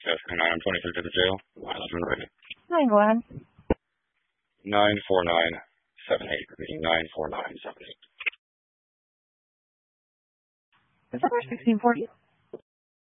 Yes, 9, I'm 23 to the jail. Husband ready. 9, go ahead. 94978. Repeating 94978. 1640.